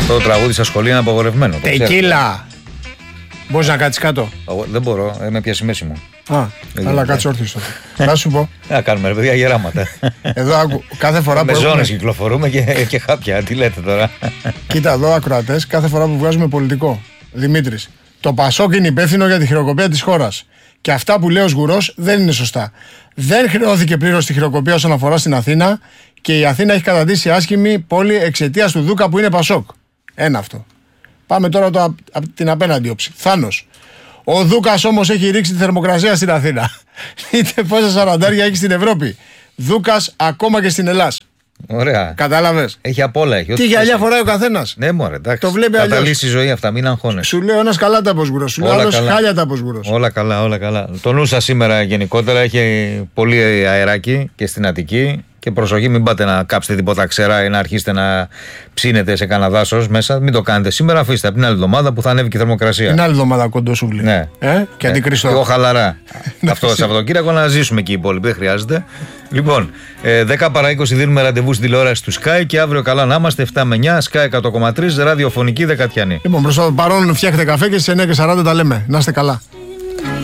Αυτό το τραγούδι στα σχολεία είναι απαγορευμένο. Τεκίλα! Μπορείς να κάτσεις κάτω? Δεν μπορώ, με πιάσει μέση μου. Αλλά κάτσε όρθιος τότε. Θα σου πω. Κάνουμε ρε παιδιά γεράματα. Εδώ άκου, κάθε φορά που. Με ζώνες κυκλοφορούμε και χάπια. Τι λέτε τώρα? Κοίτα εδώ, ακροατές, κάθε φορά που βγάζουμε πολιτικό. Δημήτρης, το Πασόκ είναι υπεύθυνο για τη χειροκοπία της χώρας. Και αυτά που λέει ο Σγουρός δεν είναι σωστά. Δεν χρεώθηκε πλήρως τη χειροκοπία όσον αφορά στην Αθήνα και η Αθήνα έχει καταντήσει άσχημη πόλη εξαιτίας του Δούκα που είναι Πασόκ. Ένα αυτό. Πάμε τώρα από την απέναντι όψη. Θάνος. Ο Δούκας όμως έχει ρίξει τη θερμοκρασία στην Αθήνα. Είτε πόσα σαραντάρια έχει στην Ευρώπη. Δούκας ακόμα και στην Ελλάδα. Ωραία. Κατάλαβες. Έχει απ' όλα. Έχει, τι γυαλιά φοράει ο καθένας. Ναι, μωρέ, εντάξει. Το βλέπει αλλιώς. Καταλύσει η ζωή αυτά, μην αγχώνεσαι. Σου λέει ένας καλά τα Σγουρός. Σου λέει άλλος χάλια τα Σγουρός. Όλα καλά, όλα καλά. Το νου σας σήμερα γενικότερα έχει πολύ αεράκι και στην Αττική. Και προσοχή, μην πάτε να κάψετε τίποτα ξερά ή να αρχίσετε να ψήνετε σε κανένα δάσος μέσα. Μην το κάνετε σήμερα, αφήστε από την άλλη εβδομάδα που θα ανέβει και η θερμοκρασία. Την άλλη εβδομάδα κοντόσουβλη. Ναι. Και αντικριστό. Εγώ χαλαρά. Αυτό το Σαββατοκύριακο να ζήσουμε και οι υπόλοιποι, δεν χρειάζεται. Λοιπόν, 10 παρά 20 δίνουμε ραντεβού στην τηλεόραση του Sky και αύριο καλά να είμαστε 7 με 9, Sky 100,3, ραδιοφωνική Δεκατιανή. Λοιπόν, προς το παρόν φτιάχτε καφέ και στις 9:40 τα λέμε. Να είστε καλά.